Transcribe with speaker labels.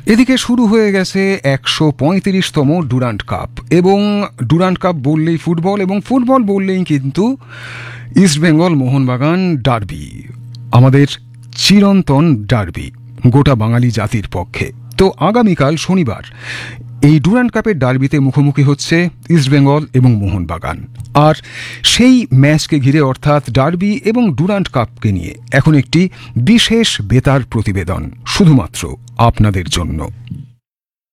Speaker 1: এদিকে শুরু হয়ে গেছে ১৩৫তম ডুরান্ট কাপ, এবং ডুরান্ট কাপ বললেই ফুটবল, এবং ফুটবল বললেই কিন্তু ইস্টবেঙ্গল মোহনবাগান ডার্বি, আমাদের চিরন্তন ডার্বি গোটা বাঙালি জাতির পক্ষে। তো আগামীকাল শনিবার এই ডুরান্ট কাপের ডার্বিতে মুখোমুখি হচ্ছে ইস্টবেঙ্গল এবং মোহনবাগান। আর সেই ম্যাচকে ঘিরে, অর্থাৎ ডার্বি এবং ডুরান্ট কাপকে নিয়ে এখন একটি বিশেষ বেতার প্রতিবেদন শুধুমাত্র আপনাদের জন্য।